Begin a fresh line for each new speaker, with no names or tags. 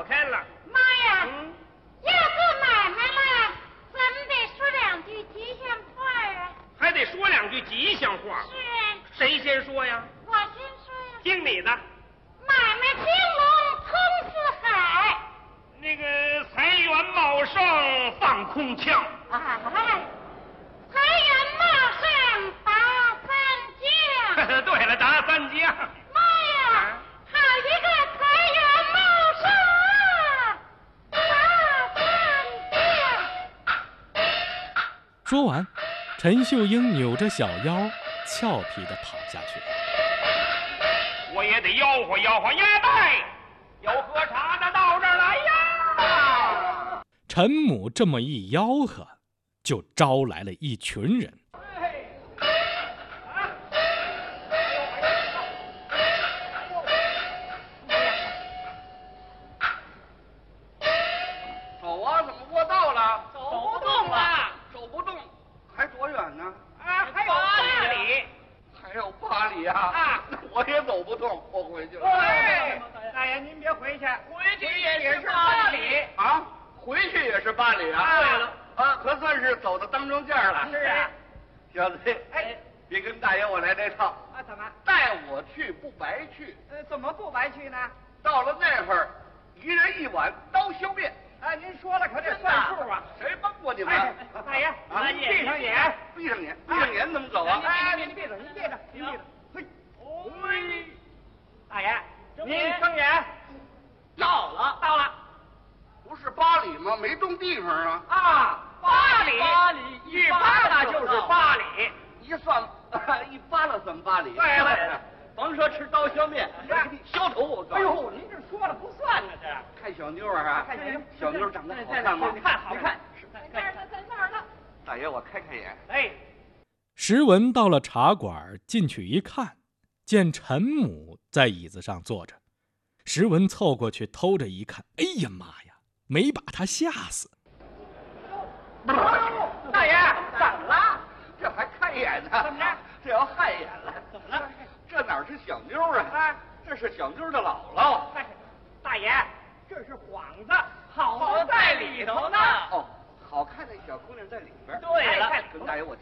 不开了。
妈呀！要做买卖了，咱们得说两句吉祥话啊。
还得说两句吉祥话。
是啊。
谁先说呀？
我先说呀。
听你的。
买卖兴隆通四海。
那个财源茂盛放空腔。
哎，财源茂盛达三江。
对了，达三江。
妈呀，好一个财源茂盛啊！达三江。
说完，陈秀英扭着小腰，俏皮地跑下去。
我也得吆喝吆喝，呀拜，有喝茶的到这儿来呀！
陈母这么一吆喝，就招来了一群人。
走啊，怎么过道了？
走不动了，
走不动，还多远呢？
还有8里。
还有8里啊！
啊，
那我也走不动，我回去了。
哎，大爷您别回去，回去也是8里
啊，回去也是8里啊。
对了，
啊，可算是走到当中间了。
是啊，
小子，
哎，
别跟大爷我来这套
啊，怎么？
带我去不白去。
怎么不白去呢？
到了那会儿，一人1碗刀削面。
哎，您说了可得算数啊！
谁帮过你们？
大爷，您闭上眼，
闭上眼，闭上眼怎么走啊？
哎，您闭着，您闭着，您闭着。嘿，大爷，您睁眼。到了。
不是8里吗？没动地方啊。
啊，8里，一扒拉就是8里。
一算一扒拉算8里。
对了，
甭说吃刀削面，我给你削头我告诉你。
哎呦，您这说了不算呢，这
看小妞啊，
看
小妞长得好看吗？
好看。
在那儿呢。
大爷，我开开眼。
哎，
石文到了茶馆，进去一看，见陈母在椅子上坐着。石文凑过去偷着一看，哎呀妈呀，没把他吓死。
大爷，怎么了？
这还开眼呢？
怎么着？
这要害眼了？
怎么了？
这哪是小妞啊？这是小妞的姥姥。
大爷，这是幌子，好在里头呢。
哦，好看的小姑娘在里边。
对了，
跟大爷我